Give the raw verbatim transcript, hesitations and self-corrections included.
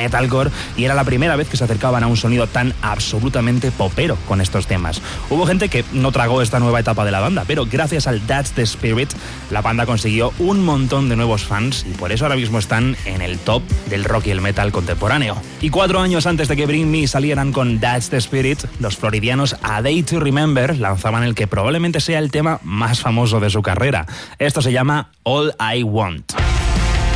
metalcore, y era la primera vez que se acercaban a un sonido tan absolutamente popero con estos temas. Hubo gente que no tragó esta nueva etapa de la banda, pero gracias al That's the Spirit, la banda consiguió un montón de nuevos fans y por eso ahora mismo están en el top del rock y el metal contemporáneo. Y cuatro años antes de que Bring Me salieran con That's the Spirit, los floridianos A Day to Remember lanzaban el que probablemente sea el tema más famoso de su carrera. Esto se llama All I Want.